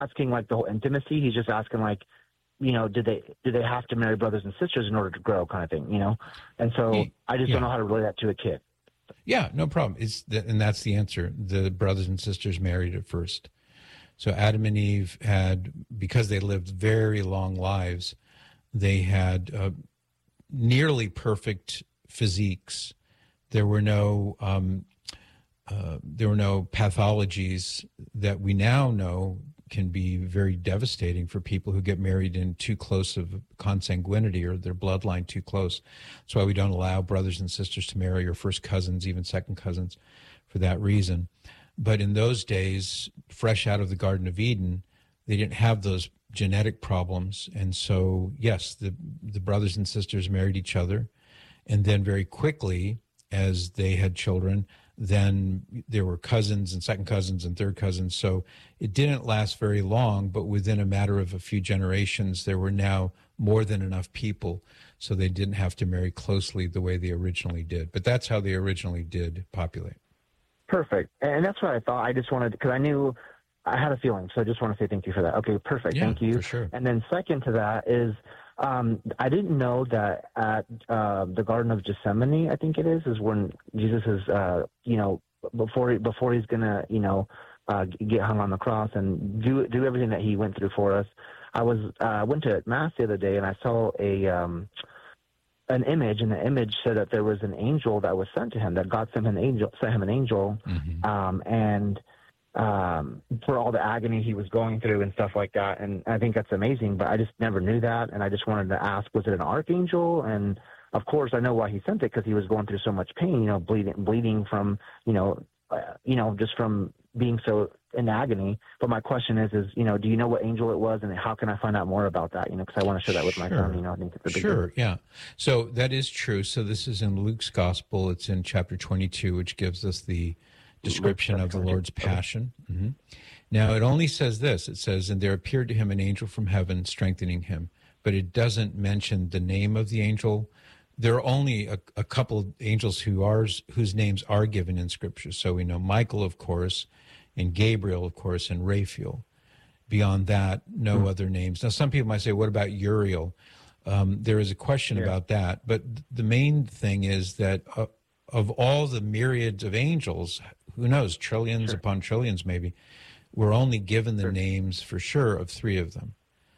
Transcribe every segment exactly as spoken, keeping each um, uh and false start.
asking like the whole intimacy. He's just asking like, you know, did they did they have to marry brothers and sisters in order to grow, kind of thing, you know? And so I just yeah. don't know how to relate that to a kid. Yeah, no problem. It's the, and that's the answer. The brothers and sisters married at first. So Adam and Eve had, because they lived very long lives, they had uh, nearly perfect physiques. There were no um, uh, there were no pathologies that we now know can be very devastating for people who get married in too close of consanguinity or their bloodline too close. That's why we don't allow brothers and sisters to marry, or first cousins, even second cousins, for that reason. But in those days, fresh out of the Garden of Eden, they didn't have those genetic problems. And so, yes, the, the brothers and sisters married each other. And then very quickly, as they had children, then there were cousins and second cousins and third cousins. So it didn't last very long, but within a matter of a few generations, there were now more than enough people, so they didn't have to marry closely the way they originally did. But that's how they originally did populate. Perfect. And that's what I thought. I just wanted, because I knew, I had a feeling, so I just want to say thank you for that. Okay, perfect. Yeah, thank you. For sure. And then second to that is, Um, I didn't know that at uh, the Garden of Gethsemane, I think it is, is when Jesus is, uh, you know, before before he's gonna, you know, uh, get hung on the cross and do do everything that he went through for us. I was uh, went to mass the other day and I saw a um, an image, and the image said that there was an angel that was sent to him. That God sent him an angel, sent him an angel, Mm-hmm. um, and. um, for all the agony he was going through and stuff like that. And I think that's amazing, but I just never knew that. And I just wanted to ask, was it an archangel? And of course I know why he sent it, because he was going through so much pain, you know, bleeding, bleeding from, you know, uh, you know, just from being so in agony. But my question is, is, you know, do you know what angel it was, and how can I find out more about that? You know, because I want to share that with my Sure. son, you know, I think it's a big Sure, deal. yeah. So that is true. So this is in Luke's gospel. It's in chapter twenty-two, which gives us the description of the Lord's passion. Mm-hmm. Now, it only says this. It says, and there appeared to him an angel from heaven strengthening him. But it doesn't mention the name of the angel. There are only a, a couple of angels who are, whose names are given in Scripture. So we know Michael, of course, and Gabriel, of course, and Raphael. Beyond that, no mm-hmm. other names. Now, some people might say, what about Uriel? Um, there is a question yeah. about that. But the main thing is that uh, of all the myriads of angels, who knows, trillions sure. upon trillions maybe, we're only given the sure. names for sure of three of them.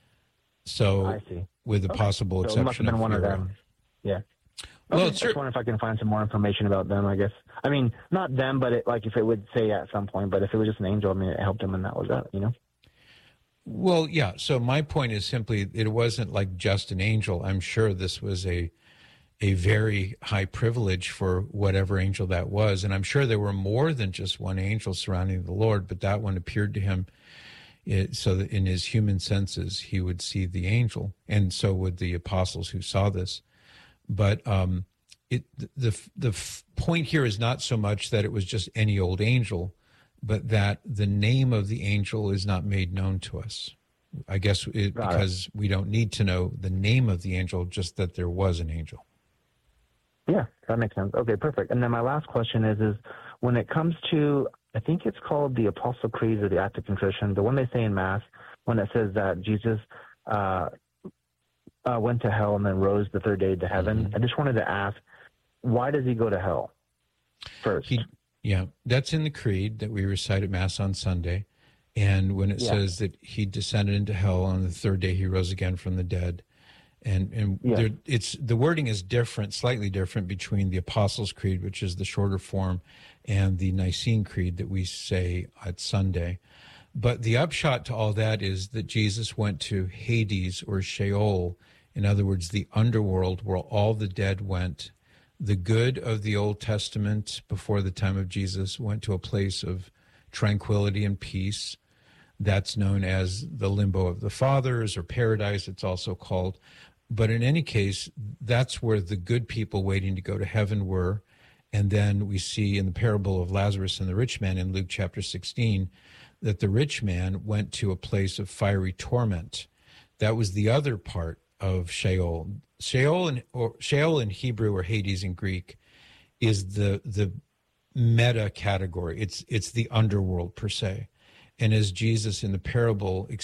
So, I see. with the okay. possible so exception it must have been of one Uriel. of them. Yeah. Well, okay. it's I cer- just wonder if I can find some more information about them, I guess. I mean, not them, but it, like if it would say at some point, but if it was just an angel, I mean, it helped him, and that was that, you know? Well, yeah. So my point is simply, it wasn't like just an angel. I'm sure this was a a very high privilege for whatever angel that was. And I'm sure there were more than just one angel surrounding the Lord, but that one appeared to him it, so that in his human senses, he would see the angel. And so would the apostles who saw this. But um, it, the, the point here is not so much that it was just any old angel, but that the name of the angel is not made known to us. I guess it, because it. we don't need to know the name of the angel, just that there was an angel. Yeah, that makes sense. Okay, perfect. And then my last question is, is when it comes to, I think it's called the Apostle Creed or the Act of Contrition, the one they say in Mass, when it says that Jesus uh, uh, went to hell and then rose the third day to heaven. Mm-hmm. I just wanted to ask, why does he go to hell first? He, yeah, that's in the Creed that we recite at Mass on Sunday. And when it yeah. says that he descended into hell on the third day, he rose again from the dead. And and yeah. there, it's the wording is different, slightly different between the Apostles' Creed, which is the shorter form, and the Nicene Creed that we say at Sunday. But the upshot to all that is that Jesus went to Hades or Sheol, in other words, the underworld where all the dead went. The good of the Old Testament before the time of Jesus went to a place of tranquility and peace. That's known as the limbo of the fathers, or paradise, it's also called. But in any case, that's where the good people waiting to go to heaven were. And then we see in the parable of Lazarus and the rich man in Luke chapter sixteen, that the rich man went to a place of fiery torment. That was the other part of Sheol. Sheol in, or Sheol in Hebrew, or Hades in Greek, is the the meta category. It's it's the underworld per se. And as Jesus in the parable